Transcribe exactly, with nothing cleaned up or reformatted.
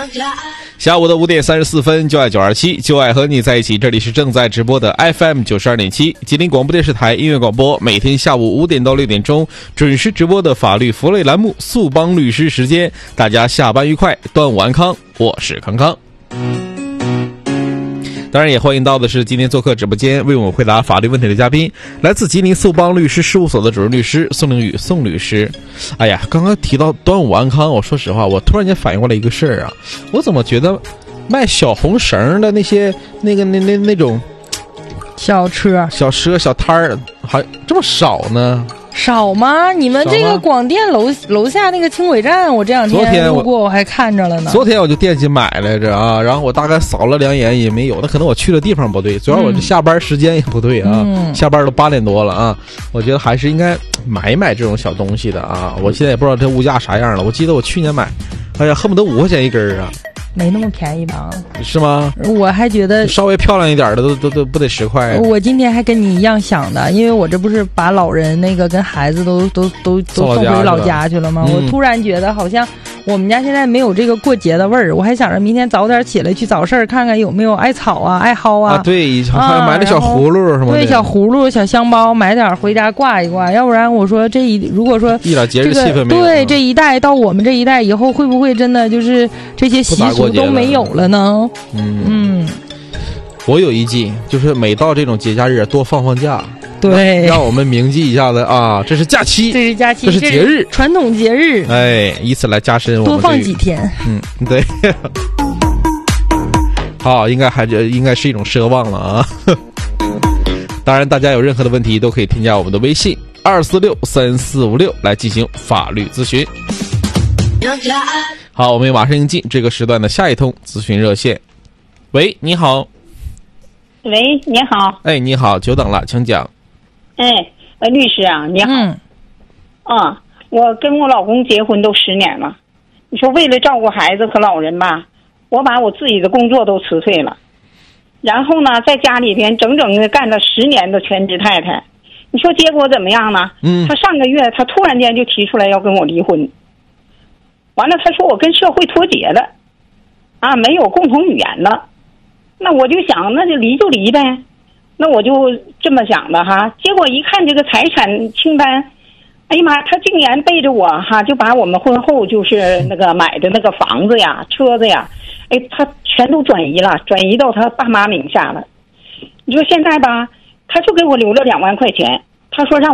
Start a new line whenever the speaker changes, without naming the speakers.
下午的五点三十四分，就爱九二七，就爱和你在一起。这里是正在直播的 F M 九十二点七，吉林广播电视台音乐广播，每天下午五点到六点钟准时直播的法律福利栏目速帮律师时间。大家下班愉快，端午安康，我是康康。当然也欢迎到的是今天做客直播间为我们回答法律问题的嘉宾，来自吉林速帮律师事务所的主任律师宋凌宇宋律师。哎呀，刚刚提到端午安康，我说实话，我突然间反应过来一个事儿啊，我怎么觉得卖小红绳的那些那个那那那种
小车
小车小摊儿还这么少呢？
少吗？你们这个广电楼楼下那个轻轨站，我这两天路过我还看着了呢。
昨天我就惦记买来着啊，然后我大概扫了两眼也没有，那可能我去的地方不对，主要我这下班时间也不对啊，嗯、下班都八点多了啊，我觉得还是应该买一买这种小东西的啊。我现在也不知道这物价啥样了，我记得我去年买，哎呀，恨不得五块钱一根啊。
没那么便宜吧？
是吗？
我还觉得
稍微漂亮一点的都都都不得十块。
我今天还跟你一样想的，因为我这不是把老人那个跟孩子都都都都送回老家去了吗？嗯、我突然觉得好像我们家现在没有这个过节的味儿。我还想着明天早点起来去早市看看有没有艾草啊、艾蒿啊。
啊，对，还买点小葫芦什么的。
对，小葫芦、小香包，买点回家挂一挂。要不然我说这一如果说
一点节日气氛没有，
对这一代到我们这一代以后，会不会真的就是这些习俗都没有了呢？
嗯嗯，我有一计，就是每到这种节假日多放放假，
对，
让我们铭记一下子啊，这是假期，
这是假期，
这是节日，
传统节日，
哎，以此来加深我们、这个、
多放几天，
嗯，对，好，应该还应该是一种奢望了啊。当然，大家有任何的问题都可以添加我们的微信二四六三四五六来进行法律咨询。好，我们马上迎进这个时段的下一通咨询热线。喂，你好。
喂，你好。
哎，你好，久等了，请讲。
哎，呃，律师啊，你好。
嗯。
啊，我跟我老公结婚都十年了，你说为了照顾孩子和老人吧，我把我自己的工作都辞退了，然后呢，在家里边整整的干了十年的全职太太。你说结果怎么样呢？嗯。他上个月他突然间就提出来要跟我离婚。完了，他说我跟社会脱节了，啊，没有共同语言了。那我就想，那就离就离呗。那我就这么想的哈。结果一看这个财产清单，哎呀妈，他竟然背着我哈，就把我们婚后就是那个买的那个房子呀、车子呀，哎，他全都转移了，转移到他爸妈名下了。你说现在吧，他就给我留了两万块钱，他说让